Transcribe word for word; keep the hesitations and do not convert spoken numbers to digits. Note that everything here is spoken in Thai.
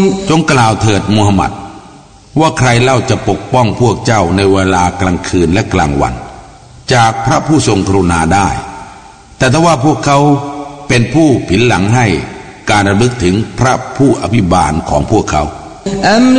จงกล่าวเถิดมูฮัมหมัดว่าใครเล่าจะปกป้องพวกเจ้าในเวลากลางคืนและกลางวันจากพระผู้ทรงกรุณาได้แต่ถ้าว่าพวกเขาเป็นผู้ผินหลังให้การระลึกถึงพระผู้อภิบาลของพวกเขา